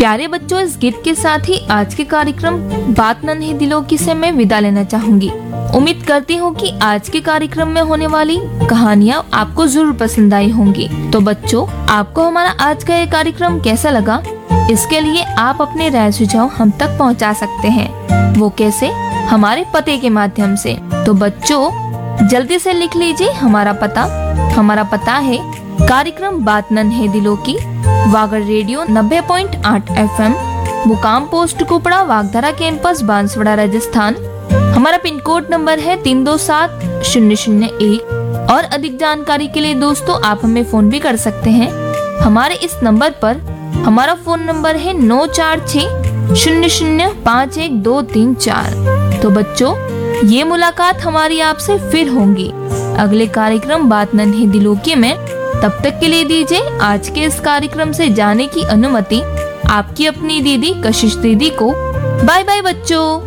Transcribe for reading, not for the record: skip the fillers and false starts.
प्यारे बच्चों, इस गीत के साथ ही आज के कार्यक्रम बात नन्हे दिलों की से मैं विदा लेना चाहूंगी। उम्मीद करती हूँ कि आज के कार्यक्रम में होने वाली कहानियाँ आपको जरूर पसंद आई होंगी। तो बच्चों, आपको हमारा आज का ये कार्यक्रम कैसा लगा? इसके लिए आप अपने राय सुझाव हम तक पहुँचा सकते हैं। वो कैसे? हमारे पते के माध्यम से। तो बच्चों, जल्दी से लिख लीजिए हमारा पता। हमारा पता है कार्यक्रम बात नन्हे दिलों की, वागड़ रेडियो 90.8 FM, मुकाम पोस्ट कुपड़ा, वागधारा कैंपस, बांसवाड़ा, राजस्थान। हमारा पिन कोड नंबर है 327001। और अधिक जानकारी के लिए दोस्तों आप हमें फोन भी कर सकते हैं। हमारे इस नंबर पर हमारा फोन नंबर है 9460051234। तो बच्चों, ये मुलाकात हमारी आपसे फिर होंगी अगले कार्यक्रम बात नन्हे दिलों की में। तब तक के लिए दीजिए आज के इस कार्यक्रम से जाने की अनुमति आपकी अपनी दीदी कशिश दीदी को। बाय बाय बच्चों।